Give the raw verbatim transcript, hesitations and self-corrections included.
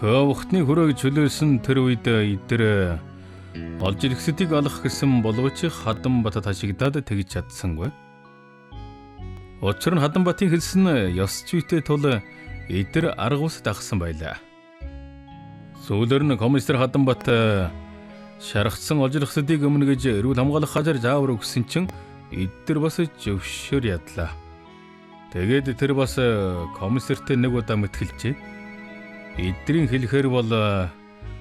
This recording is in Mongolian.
Хөвгтний хөрөөг чөлөөлсөн тэр үед эдгээр олж ирэхсдийг олох гэсэн боловч Хадамбатад хашигдаад тэгж чадсангүй. Учир нь Хадамбатын хэлсэн ёс зүйтэй тул эдгээр арга ус дагсан байлаа. Сүүлээр нь комиссар Хадамбат шаргацсан олж ирэхсдийг өмнө гэж эрүүл хамгаалах газар заавар өгсөн чинь эдгээр бас зөвшөөр ядлаа. Тэгээд тэр бас комиссарт нэг удаа мэтгэлжээ. Эдгэрийн хэлэхээр бол